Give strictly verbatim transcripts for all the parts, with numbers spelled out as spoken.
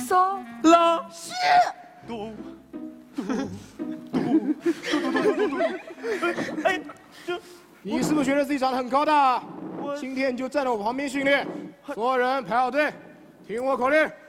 上了是。 嘟嘟嘟嘟嘟嘟嘟。哎，这你是不是觉得自己长得很高大？ 我今天就站在我旁边训练，所有人排好队，听我口令。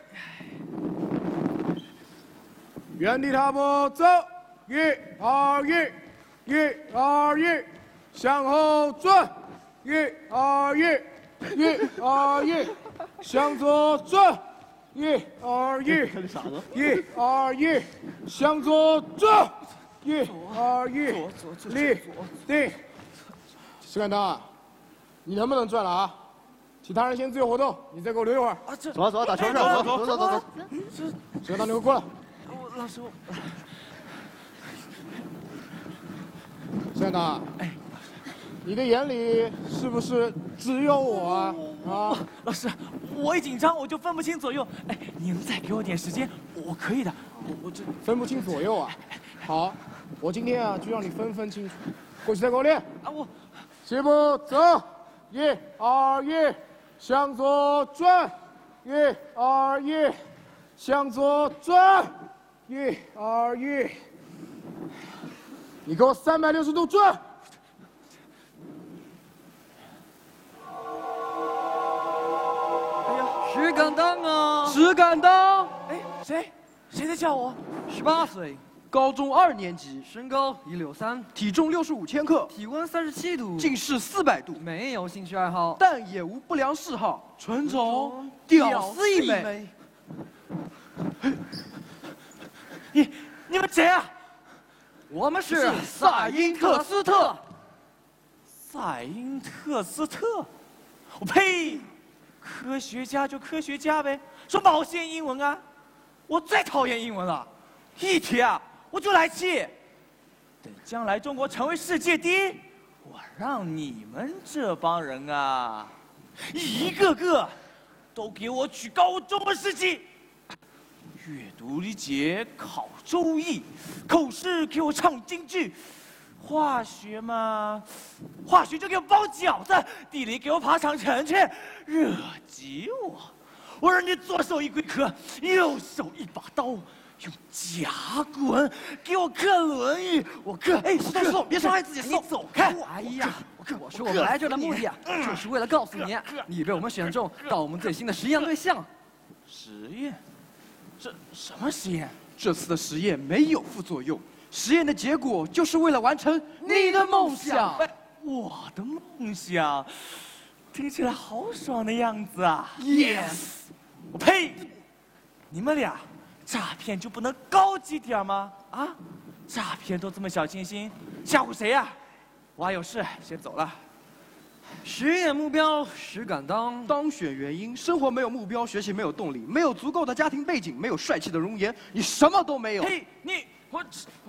原地踏步走，一二一，一二一，向后转，一二一，一二一，向左转，一二一，一二一，向左转，一二一，立定。石敢当，你能不能转了啊？其他人先自由活动，你再给我留一会儿。 啊，这走啊走啊，打球去，走走走走走。 石敢当，你给我过来。 我老师我。 石敢当，哎，你的眼里是不是只有我啊？啊， 老师，我一紧张我就分不清左右。哎，你能再给我点时间？我可以的。我我这分不清左右啊。好，我今天啊就让你分分清楚。过去再给我练。 啊我。 起步走，一二一，向左转，一二一，向左转，一二一，你给我三百六十度转。 哎呀， 石敢当啊！ 石敢当， 哎，谁？谁在叫我？ 十八岁，高中二年级， 身高一六三， 体重六十五千克， 体温三十七度， 近视四百度， 没有兴趣爱好， 但也无不良嗜好，纯种屌丝一枚。 你你们谁啊？ 我们是萨因特斯特。 萨因特斯特？我呸！科学家就科学家呗，说毛线英文啊！我最讨厌英文了，一提啊我就来气。等将来中国成为世界第一，我让你们这帮人啊，一个个都给我取高中文四级。阅读理解考周易，口试给我唱京剧，化学嘛，化学就给我包饺子，地理给我爬长城去，惹急我，我让你左手一龟壳，右手一把刀，用甲骨文给我刻《论语》，我刻。哎，石头石头，别伤害自己，你走开！ 哎呀，我说我们来这儿的目的啊，就是为了告诉你，你被我们选中，当我们最新的实验对象。 实验？这什么实验？ 这次的实验没有副作用，实验的结果就是为了完成你的梦想。 哎，我的梦想，听起来好爽的样子啊 Yes， 我呸！你们俩诈骗就不能高级点吗？啊，诈骗都这么小清新，吓唬谁呀？我还有事，先走了。 实验目标石敢当， 当选原因：生活没有目标，学习没有动力，没有足够的家庭背景，没有帅气的容颜，你什么都没有。 嘿，你我，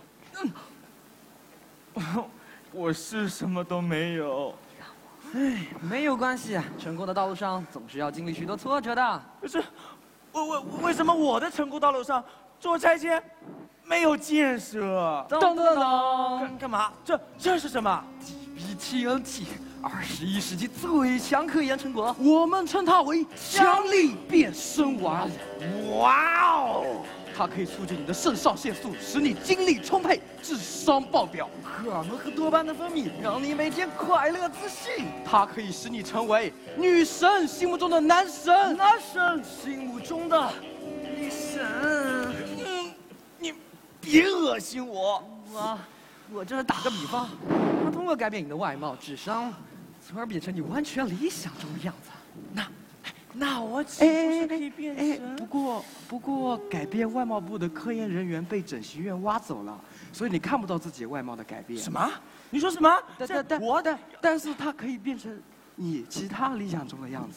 嗯，我是什么都没有。 哎，没有关系，成功的道路上总是要经历许多挫折的。 可是，我我为什么我的成功道路上做拆迁没有建设？ 当当当！ 干干嘛？这这是什么 ？B T N T， 二十一世纪最强科研成果， 我们称它为强力变身丸。 哇哦！ 它可以促进你的肾上腺素，使你精力充沛，智商爆表； 荷尔蒙和多巴胺的分泌，让你每天快乐自信。 它可以使你成为女神心目中的男神， 男神心目中的女神。 嗯，你别恶心我！ 我我这是打个比方，它通过改变你的外貌、智商，从而变成你完全理想中的样子。 那那我岂不是可以变身？ 不过不过，改变外貌部的科研人员被整形院挖走了，所以你看不到自己外貌的改变。 什么？你说什么？ 但但但我但但是它可以变成你其他理想中的样子。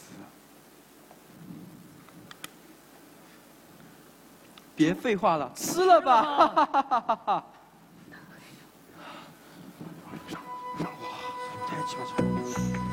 别废话了，吃了吧！太奇葩了。